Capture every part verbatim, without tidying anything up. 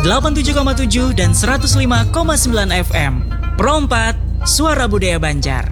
delapan puluh tujuh koma tujuh dan seratus lima koma sembilan F M. Pro empat, Suara Budaya Banjar.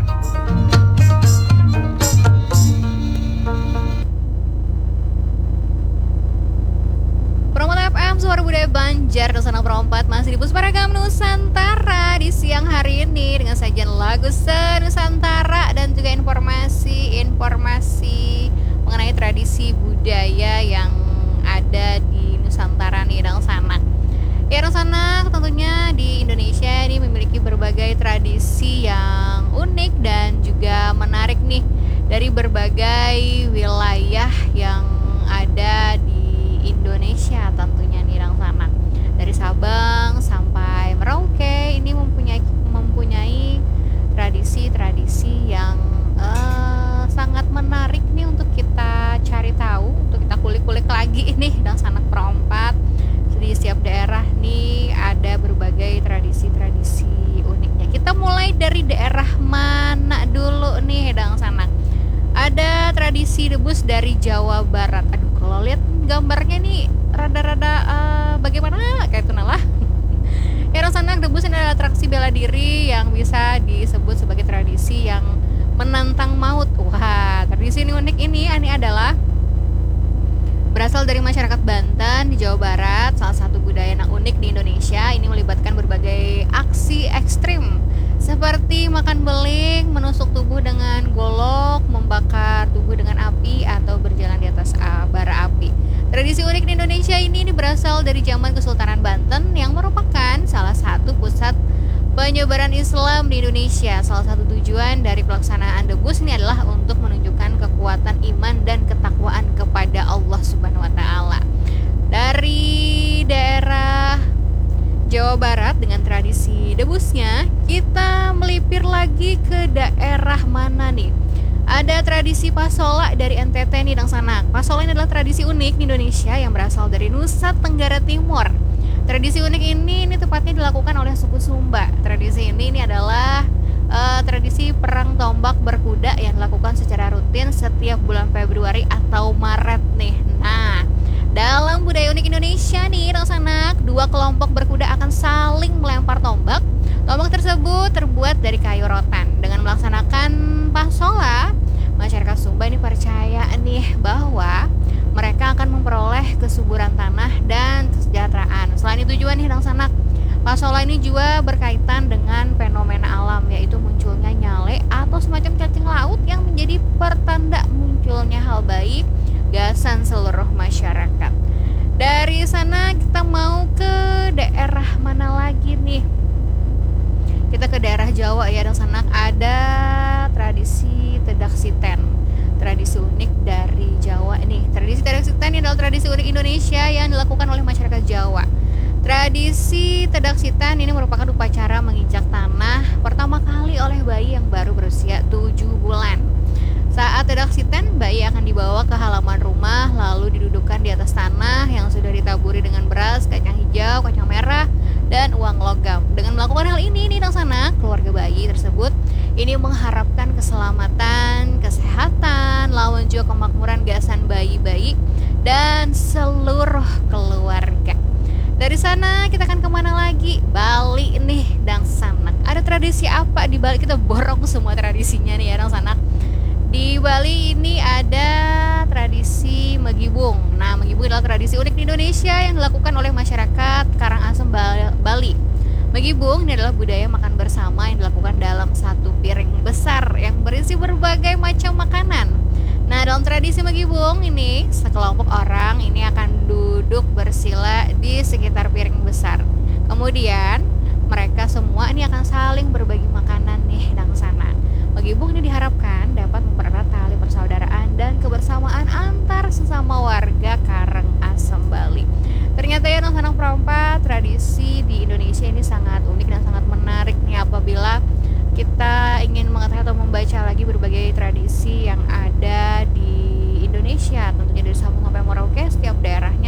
Pro empat F M, Suara Budaya Banjar, Dosana Pro empat masih di Pusparagam Nusantara di siang hari ini dengan sajian lagu se-Nusantara dan juga informasi-informasi mengenai tradisi budaya yang ada di Nusantara nih, Dang Sanak. Ya, Dang Sanak, tentunya di Indonesia ini memiliki berbagai tradisi yang unik dan juga menarik nih dari berbagai wilayah yang ada di Indonesia tentunya nih, Dang Sanak. Dari Sabang sampai Merauke ini mempunyai mempunyai tradisi-tradisi yang uh, sangat menarik nih untuk kita cari tahu, untuk kita kulik-kulik lagi nih, Dang Sanak Pro empat. Di setiap daerah nih ada berbagai tradisi-tradisi uniknya. Kita mulai dari daerah mana dulu nih, Dang Sanak? Ada tradisi debus dari Jawa Barat. Aduh, kalau lihat gambarnya nih rada-rada uh, bagaimana kayak itu lah. Ya, Dang Sanak, debus ini adalah atraksi bela diri yang bisa disebut sebagai tradisi yang menantang maut. Wah, tradisi ini unik ini, ini adalah berasal dari masyarakat Banten di Jawa Barat, salah satu budaya yang unik di Indonesia. Ini melibatkan berbagai aksi ekstrim seperti makan beling, menusuk tubuh dengan golok, membakar tubuh dengan api, atau berjalan di atas uh, bara api. Tradisi unik di Indonesia ini, ini berasal dari zaman Kesultanan Banten yang merupakan salah satu pusat penyebaran Islam di Indonesia. Salah satu tujuan dari pelaksanaan debus ini adalah untuk menunjukkan kekuatan iman dan ketakwaan kepada Allah Subhanahu wa taala. Dari daerah Jawa Barat dengan tradisi debusnya, kita melipir lagi ke daerah mana nih? Ada tradisi pasola dari N T T nih, Dang Sanak. Pasola ini adalah tradisi unik di Indonesia yang berasal dari Nusa Tenggara Timur. Tradisi unik ini ini tepatnya dilakukan oleh suku Sumba. Tradisi ini ini adalah uh, tradisi perang tombak berkuda yang dilakukan secara rutin setiap bulan Februari atau Maret nih. Nah, dalam budaya unik Indonesia nih, Dang Sanak, dua kelompok berkuda akan saling melempar tombak. Tombak tersebut terbuat dari kayu rotan. Dengan melaksanakan pasola, masyarakat Sumba ini percaya nih bahwa mereka akan memperoleh kesuburan tanah dan kesejahteraan. Selain itu juga nih, Dang Sanak, pasola ini juga berkaitan dengan fenomena alam, yaitu munculnya nyale atau semacam cacing laut yang menjadi pertanda munculnya hal baik gasan seluruh masyarakat. Dari sana kita mau ke daerah mana lagi nih? Kita ke daerah Jawa ya, Dang Sanak. Ada tradisi Tedak Siten, tradisi unik dari Jawa nih. Tradisi Tedak Siten ini adalah tradisi unik Indonesia yang dilakukan oleh masyarakat Jawa. Tradisi Tedak Siten ini merupakan upacara menginjak tanah pertama kali oleh bayi yang baru berusia tujuh bulan. Saat Tedak Siten, bayi akan dibawa ke halaman rumah lalu didudukkan di atas tanah yang sudah ditaburi dengan beras, kacang hijau, kacang merah, dan uang logam. Dengan melakukan hal ini nih, Dang Sanak, keluarga bayi tersebut ini mengharapkan keselamatan, kesehatan, lawan juga kemakmuran gasan bayi-bayi dan seluruh keluarga. Dari sana kita akan kemana lagi? Bali nih, Dang Sanak. Ada tradisi apa di Bali? Kita borong semua tradisinya nih ya, Dang Sanak. Di Bali ini ada tradisi Megibung. Nah, Megibung adalah tradisi unik di Indonesia yang dilakukan oleh masyarakat Karangasem, Bali. Megibung ini adalah budaya makan bersama yang dilakukan dalam satu piring besar yang berisi berbagai macam makanan. Nah, dalam tradisi Megibung ini, sekelompok orang ini akan duduk bersila di sekitar piring besar. Kemudian, mereka semua ini akan saling berbagi makanan nih, Dang Sanak. Megibung ini diharapkan dapat mempererat tali persaudaraan dan kebersamaan antar sesama warga Karangasem, Bali. Ternyata ya, Dang Sanak Pro empat, tradisi di Indonesia ini sangat unik dan sangat menarik nih apabila kita ingin mengetahui atau membaca lagi berbagai tradisi yang ada di Indonesia. Tentunya dari Sabang sampai Merauke, setiap daerah